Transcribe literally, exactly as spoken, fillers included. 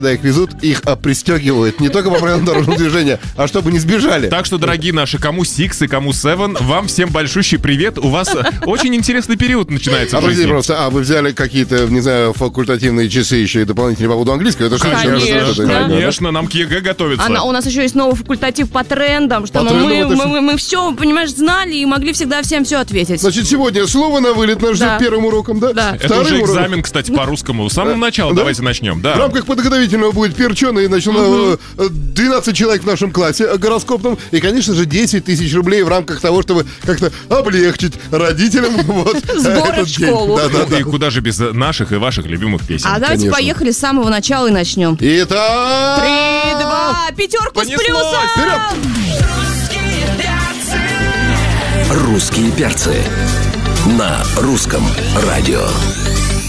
Да, их везут, их а, пристегивают не только по правилам дорожного движения, а чтобы не сбежали. Так что, дорогие наши, кому Six и кому Seven, вам всем большущий привет. У вас очень интересный период начинается в жизни. А, просто, а вы взяли какие-то, не знаю, факультативные часы еще и дополнительные по поводу английского? Это конечно, конечно, нам к ЕГЭ готовиться. А у нас еще есть новый факультатив по трендам, что по мы, трендам мы, мы, мы все, понимаешь, знали и могли всегда всем все ответить. Значит, сегодня слово на вылет нас ждет да. первым уроком, да? Да. Это Вторым уже экзамен, уроком. кстати, по русскому. С самого начала да? давайте начнем. Да. В рамках подготовительного будет перченый, значит, угу. двенадцать человек в нашем классе гороскопном. И, конечно же, десять тысяч рублей в рамках того, чтобы как-то облегчить родителям вот сборы в школу. Да, да, да. И куда же без наших и ваших любимых песен. А давайте конечно. Поехали с самого начала и начнем. Итак... Три, два, пятерку Понеслось. С плюсом! Вперед! Русские перцы на русском радио.